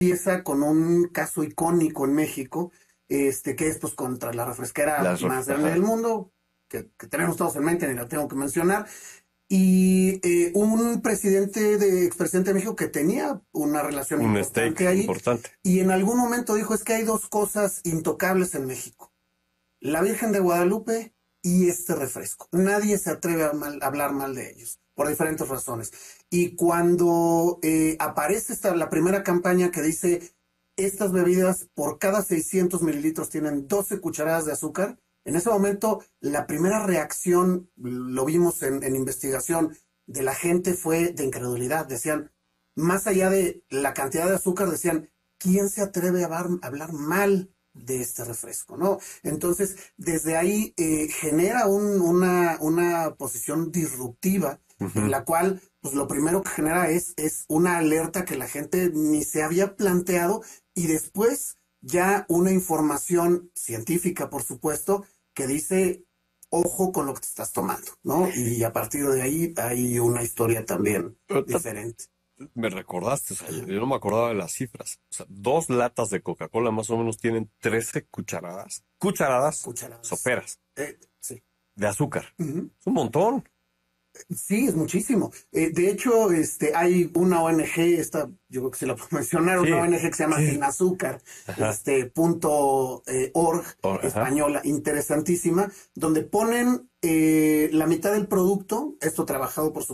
empieza con un caso icónico en México, que es pues contra la refresquera más grande del mundo, que tenemos todos en mente, ni la tengo que mencionar. Y un expresidente de México que tenía una relación importante ahí. Y en algún momento dijo, es que hay dos cosas intocables en México: la Virgen de Guadalupe y este refresco. Nadie se atreve a hablar mal de ellos, por diferentes razones. Y cuando aparece la primera campaña que dice, estas bebidas por cada 600 mililitros tienen 12 cucharadas de azúcar, en ese momento la primera reacción, lo vimos en investigación, de la gente fue de incredulidad. Decían, más allá de la cantidad de azúcar, decían, ¿quién se atreve a hablar mal de este refresco, ¿no? Entonces, desde ahí genera una posición disruptiva, en la cual, pues lo primero que genera es una alerta que la gente ni se había planteado, y después ya una información científica, por supuesto, que dice, ojo con lo que te estás tomando, ¿no? Y a partir de ahí hay una historia también diferente. Me recordaste, o sea, yo no me acordaba de las cifras. O sea, 2 latas de Coca-Cola más o menos tienen 13 cucharadas soperas Sí. de azúcar. Es un montón. Sí, es muchísimo. De hecho, hay una ONG, yo creo que sí la puedo mencionar, una ONG que se llama Sin Azúcar, .org, española, interesantísima, donde ponen la mitad del producto, esto trabajado por